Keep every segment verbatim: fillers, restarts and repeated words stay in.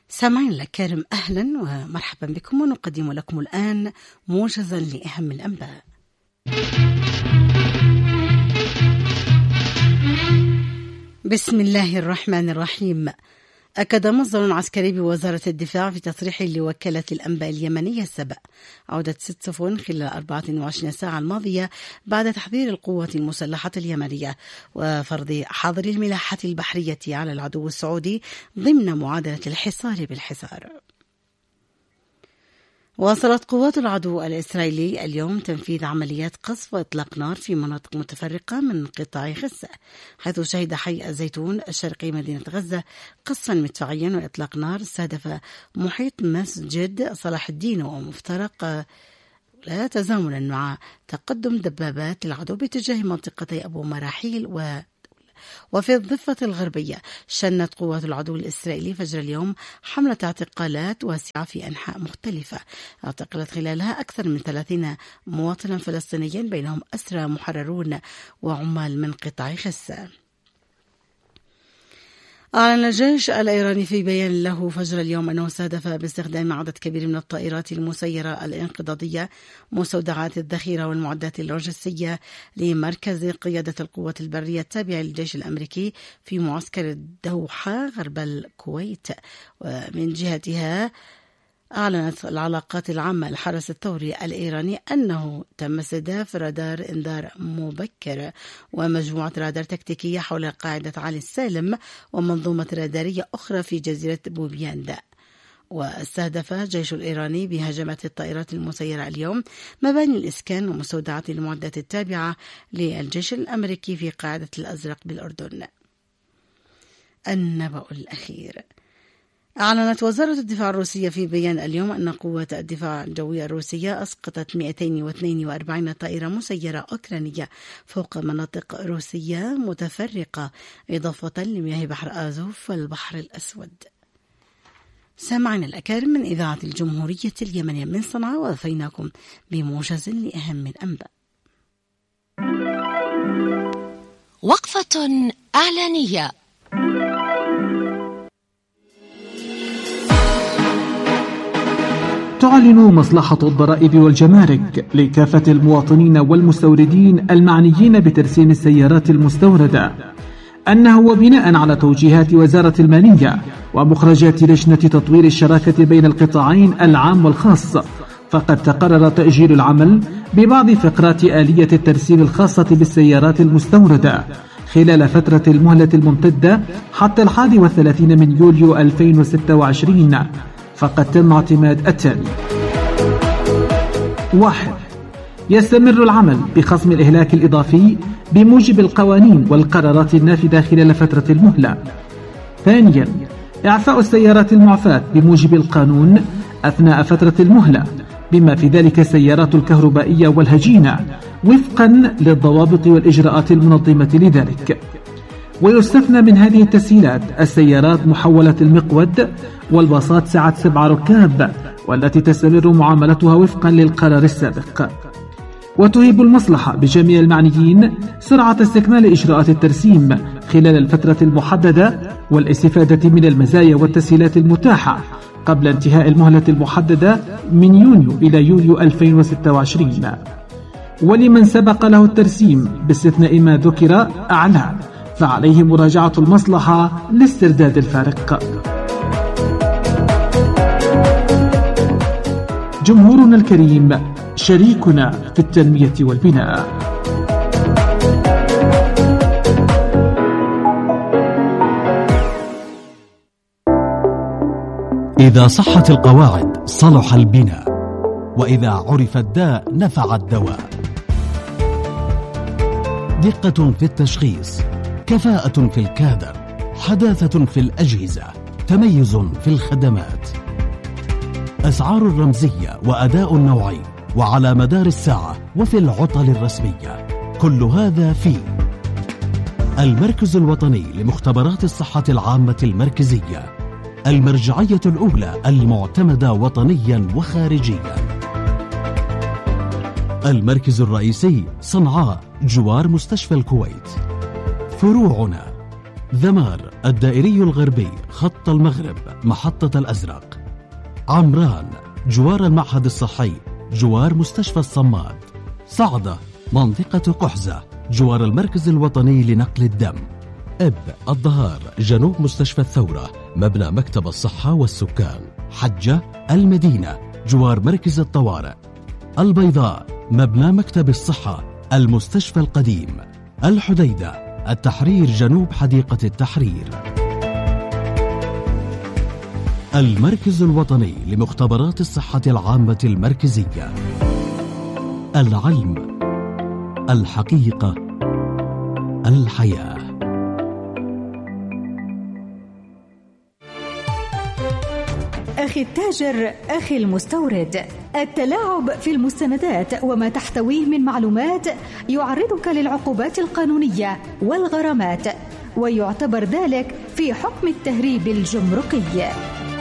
سامعين الكرام، أهلا ومرحبا بكم، ونقدم لكم الآن موجزا لأهم الأنباء. بسم الله الرحمن الرحيم. أكد مصدر عسكري بوزارة الدفاع في تصريح لوكالة الأنباء اليمنية السبأ عودة ست سفن خلال أربعة وعشرين ساعة الماضية بعد تحذير القوات المسلحة اليمنية وفرض حظر الملاحة البحرية على العدو السعودي ضمن معادلة الحصار بالحصار. واصلت قوات العدو الإسرائيلي اليوم تنفيذ عمليات قصف وإطلاق نار في مناطق متفرقة من قطاع غزة، حيث شهد حي الزيتون الشرقي مدينة غزة قصفا مدفعيا وإطلاق نار استهدف محيط مسجد صلاح الدين ومفترق، لا تزامنا مع تقدم دبابات العدو باتجاه منطقتي أبو مراحيل و وفي الضفة الغربية. شنت قوات العدو الإسرائيلي فجر اليوم حملة اعتقالات واسعة في أنحاء مختلفة، اعتقلت خلالها أكثر من ثلاثين مواطنا فلسطينيا بينهم أسرى محررون وعمال من قطاع غزة. أعلن الجيش الإيراني في بيان له فجر اليوم أنه استهدف باستخدام عدد كبير من الطائرات المسيرة الانقضاضية مستودعات الذخيرة والمعدات اللوجستية لمركز قيادة القوات البرية التابع للجيش الأمريكي في معسكر الدوحة غرب الكويت. ومن جهتها أعلنت العلاقات العامة الحرس الثوري الإيراني أنه تم استهداف رادار إنذار مبكر ومجموعة رادار تكتيكية حول قاعدة علي السالم ومنظومة رادارية أخرى في جزيرة بوبياندا. واستهدف الجيش الإيراني بهجمات الطائرات المسيرة اليوم مباني الإسكان ومستودعات المعدات التابعة للجيش الأمريكي في قاعدة الأزرق بالأردن. النبأ الأخير. أعلنت وزارة الدفاع الروسية في بيان اليوم أن قوة الدفاع الجوية الروسية أسقطت مئتين واثنين وأربعين طائرة مسيرة أوكرانية فوق مناطق روسية متفرقة، إضافة لمياه بحر آزوف والبحر الأسود. سامعنا الأكارم من إذاعة الجمهورية اليمنية من صنعاء، ووفيناكم بموجز لأهم الأنباء. وقفة إعلانية. تعلن مصلحة الضرائب والجمارك لكافة المواطنين والمستوردين المعنيين بترسيم السيارات المستوردة أنه وبناء على توجيهات وزارة المالية ومخرجات لجنة تطوير الشراكة بين القطاعين العام والخاص، فقد تقرر تأجيل العمل ببعض فقرات آلية الترسيم الخاصة بالسيارات المستوردة خلال فترة المهلة الممتدة حتى الحادي والثلاثين من يوليو ألفين وستة وعشرين. فقد تم اعتماد التالي: واحد. يستمر العمل بخصم الإهلاك الإضافي بموجب القوانين والقرارات النافذة خلال فترة المهلة. ثانيا، إعفاء السيارات المعفاة بموجب القانون أثناء فترة المهلة، بما في ذلك السيارات الكهربائية والهجينة وفقا للضوابط والإجراءات المنظمة لذلك. ويستثنى من هذه التسهيلات السيارات محولة المقود والباصات سعة سبع ركاب، والتي تستمر معاملتها وفقا للقرار السابق. وتهيب المصلحة بجميع المعنيين سرعة استكمال إجراءات الترسيم خلال الفترة المحددة والاستفادة من المزايا والتسهيلات المتاحة قبل انتهاء المهلة المحددة من يونيو إلى يوليو ألفين وستة وعشرين. ولمن سبق له الترسيم باستثناء ما ذكر أعلى فعليه مراجعة المصلحة لاسترداد الفارق. جمهورنا الكريم شريكنا في التنمية والبناء. إذا صحت القواعد صلح البناء، وإذا عرف الداء نفع الدواء. دقة في التشخيص، كفاءة في الكادر، حداثة في الأجهزة، تميز في الخدمات، أسعار رمزية وأداء نوعي وعلى مدار الساعة وفي العطل الرسمية. كل هذا في المركز الوطني لمختبرات الصحة العامة المركزية، المرجعية الأولى المعتمدة وطنيا وخارجيا. المركز الرئيسي صنعاء جوار مستشفى الكويت. فروعنا ذمار الدائري الغربي خط المغرب محطة الأزرق. عمران جوار المعهد الصحي جوار مستشفى الصماد. صعدة منطقة قحزة جوار المركز الوطني لنقل الدم. إب الظهار جنوب مستشفى الثورة مبنى مكتب الصحة والسكان. حجة المدينة جوار مركز الطوارئ. البيضاء مبنى مكتب الصحة المستشفى القديم. الحديدة التحرير جنوب حديقة التحرير. المركز الوطني لمختبرات الصحة العامة المركزية. العلم، الحقيقة، الحياة. أخي التاجر، أخي المستورد، التلاعب في المستندات وما تحتويه من معلومات يعرضك للعقوبات القانونية والغرامات، ويعتبر ذلك في حكم التهريب الجمركي.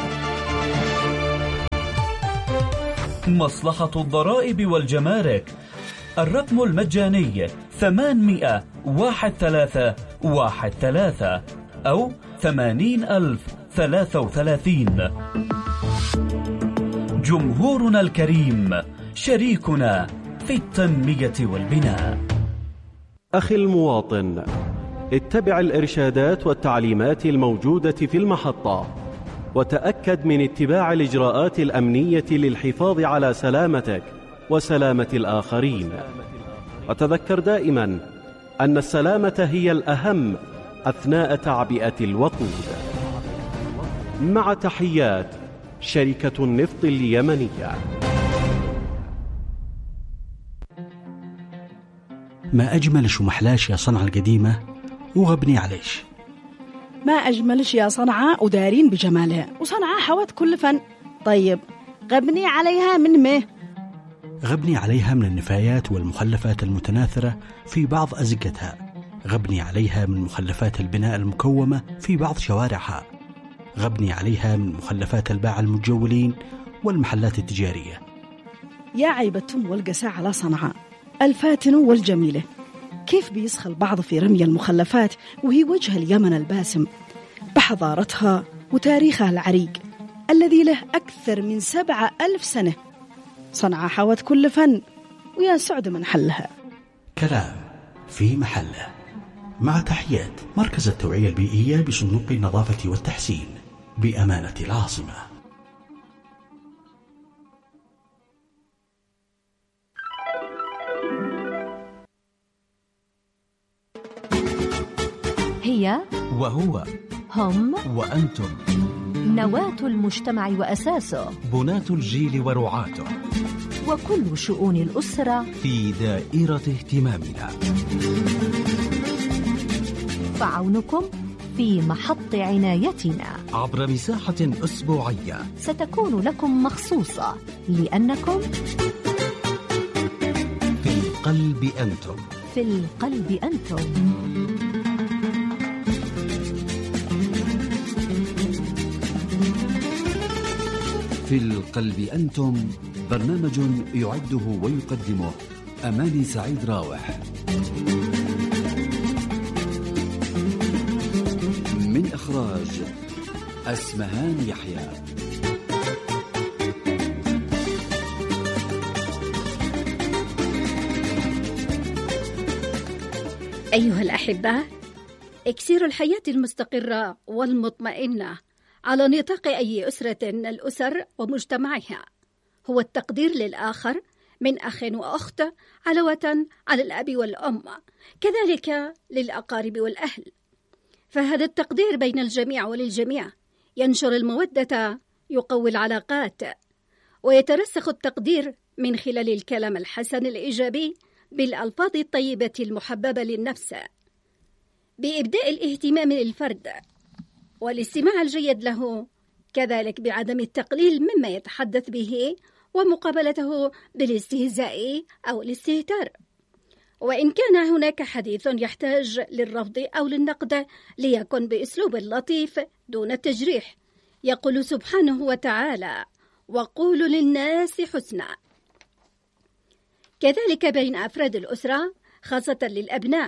مصلحة الضرائب والجمارك، الرقم المجاني ثمانمائة واحد ثلاثة واحد ثلاثة أو ثمانين ألف ثلاثة وثلاثين. جمهورنا الكريم شريكنا في التنمية والبناء. أخي المواطن، اتبع الإرشادات والتعليمات الموجودة في المحطة، وتأكد من اتباع الإجراءات الأمنية للحفاظ على سلامتك وسلامة الآخرين. وتذكر دائما أن السلامة هي الأهم أثناء تعبئة الوقود. مع تحيات شركة النفط اليمنية. ما أجملش ومحلاش يا صنعاء القديمة وغبني عليش. ما أجملش يا صنعاء ودارين بجمالها، وصنعاء حوت كل فن. طيب غبني عليها من ما؟ غبني عليها من النفايات والمخلفات المتناثرة في بعض أزقتها. غبني عليها من مخلفات البناء المكومة في بعض شوارعها. غبني عليها من مخلفات الباعة المتجولين والمحلات التجارية. يا عيبتهم والقساء على صنعاء الفاتن والجميلة، كيف بيسخى البعض في رمي المخلفات وهي وجه اليمن الباسم بحضارتها وتاريخها العريق الذي له أكثر من سبعة ألف سنة. صنعاء حوت كل فن، ويا سعد من حلها. كلام في محله. مع تحيات مركز التوعية البيئية بصندوق النظافة والتحسين بأمانة العاصمة. هي وهو هم وأنتم نواة المجتمع وأساسه، بناة الجيل ورعاته، وكل شؤون الأسرة في دائرة اهتمامنا. فعونكم في محط عنايتنا عبر مساحة أسبوعية ستكون لكم مخصوصة، لأنكم في القلب أنتم. في القلب أنتم. في القلب أنتم، برنامج يعده ويقدمه أماني سعيد راوح، من إخراج أسمهان يحيى. أيها الأحبة، إكسير الحياة المستقرة والمطمئنة على نطاق أي أسرة من الأسر ومجتمعها هو التقدير للآخر من أخ وأخت، علاوة على الأب والأم، كذلك للأقارب والأهل. فهذا التقدير بين الجميع وللجميع ينشر المودة، يقوي العلاقات، ويترسخ التقدير من خلال الكلام الحسن الإيجابي بالألفاظ الطيبة المحببة للنفس، بإبداء الاهتمام للفرد والاستماع الجيد له، كذلك بعدم التقليل مما يتحدث به ومقابلته بالاستهزاء أو الاستهتار. وإن كان هناك حديث يحتاج للرفض أو للنقد ليكن بأسلوب لطيف دون التجريح. يقول سبحانه وتعالى: وقولوا للناس حسنا. كذلك بين أفراد الأسرة، خاصة للأبناء،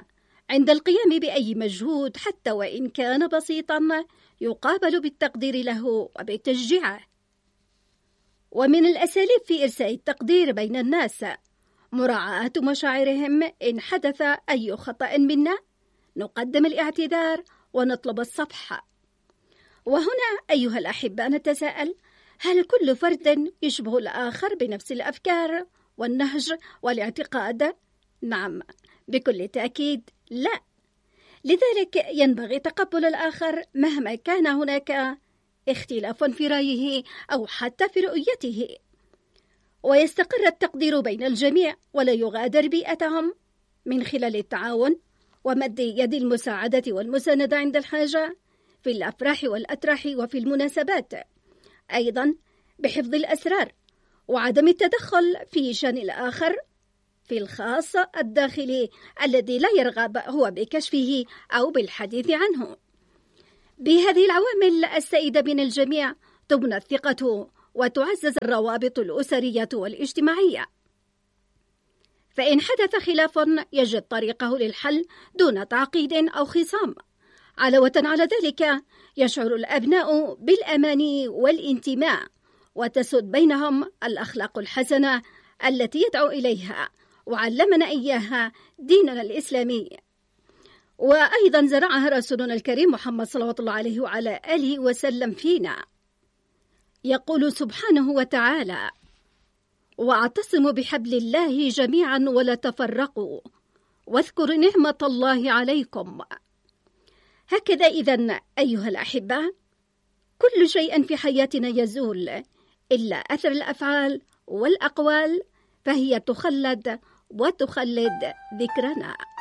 عند القيام بأي مجهود حتى وإن كان بسيطا يقابل بالتقدير له وبتشجيعه. ومن الأساليب في إرساء التقدير بين الناس مراعاة مشاعرهم. إن حدث أي خطأ منا نقدم الاعتذار ونطلب الصفح. وهنا أيها الأحبة نتساءل: هل كل فرد يشبه الآخر بنفس الأفكار والنهج والاعتقاد؟ نعم، بكل تأكيد لا. لذلك ينبغي تقبل الآخر مهما كان هناك اختلاف في رأيه أو حتى في رؤيته، ويستقر التقدير بين الجميع ولا يغادر بيئتهم من خلال التعاون ومد يد المساعدة والمساندة عند الحاجة في الأفراح والأتراح وفي المناسبات، أيضا بحفظ الأسرار وعدم التدخل في شأن الآخر في الخاص الداخلي الذي لا يرغب هو بكشفه أو بالحديث عنه. بهذه العوامل السائدة بين الجميع تبنى الثقة وتعزز الروابط الأسرية والاجتماعية. فإن حدث خلاف يجد طريقه للحل دون تعقيد أو خصام. علاوة على ذلك يشعر الأبناء بالأمان والانتماء وتسود بينهم الأخلاق الحسنة التي يدعو إليها وعلمنا إياها ديننا الإسلامي، وأيضا زرعها رسولنا الكريم محمد صلى الله عليه وعلى آله وسلم فينا. يقول سبحانه وتعالى: واعتصموا بحبل الله جميعا ولا تفرقوا واذكروا نعمة الله عليكم. هكذا إذن أيها الأحبة كل شيء في حياتنا يزول إلا أثر الأفعال والأقوال، فهي تخلد وتخلد ذكرنا.